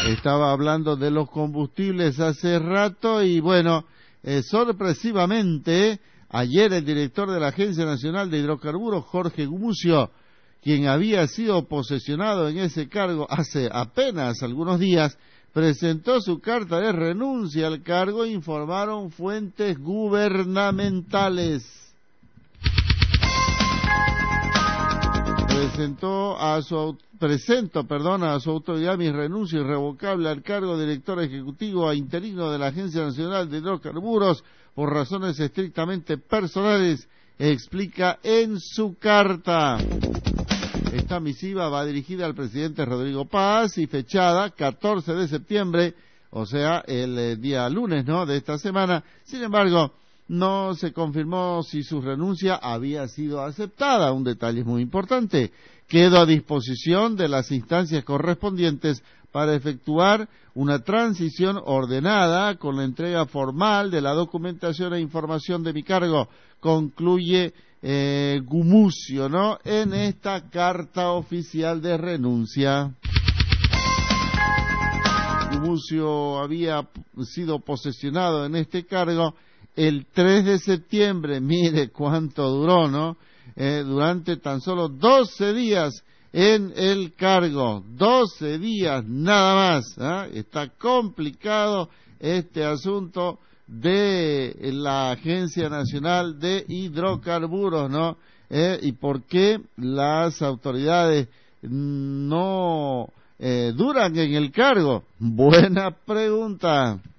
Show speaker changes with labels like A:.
A: Estaba hablando de los combustibles hace rato y bueno, sorpresivamente, ayer el director de la Agencia Nacional de Hidrocarburos, Jorge Gumucio, quien había sido posesionado en ese cargo hace apenas algunos días, presentó su carta de renuncia al cargo, informaron fuentes gubernamentales. Presento a su autoridad mi renuncia irrevocable al cargo de director ejecutivo e interino de la Agencia Nacional de Hidrocarburos por razones estrictamente personales, explica en su carta. Esta misiva va dirigida al presidente Rodrigo Paz y fechada 14 de septiembre, o sea, el día lunes, ¿no?, de esta semana. Sin embargo, no se confirmó si su renuncia había sido aceptada. Un detalle muy importante: quedo a disposición de las instancias correspondientes para efectuar una transición ordenada con la entrega formal de la documentación e información de mi cargo, concluye Gumucio, ¿no?, en esta carta oficial de renuncia. Gumucio había sido posesionado en este cargo el 3 de septiembre, mire cuánto duró, ¿no? Durante tan solo 12 días en el cargo, 12 días nada más, ¿eh? Está complicado este asunto de la Agencia Nacional de Hidrocarburos, ¿no? ¿Y por qué las autoridades no duran en el cargo? Buena pregunta.